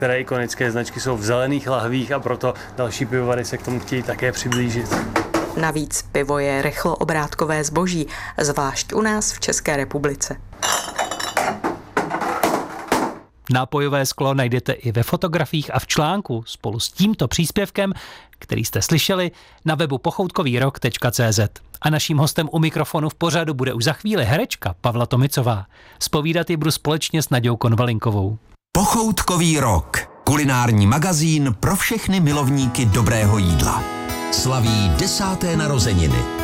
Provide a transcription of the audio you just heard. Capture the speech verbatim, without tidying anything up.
Které ikonické značky jsou v zelených lahvích a proto další pivovary se k tomu chtějí také přiblížit. Navíc pivo je rychlooobrátkové zboží, zvlášť u nás v České republice. Nápojové sklo najdete i ve fotografiích a v článku spolu s tímto příspěvkem, který jste slyšeli, na webu pochoutkovýrok tečka cé zet. A naším hostem u mikrofonu v pořadu bude už za chvíli herečka Pavla Tomicová. Zpovídat ji budu společně s Naďou Konvalinkovou. Pochoutkový rok. Kulinární magazín pro všechny milovníky dobrého jídla. Slaví desáté narozeniny.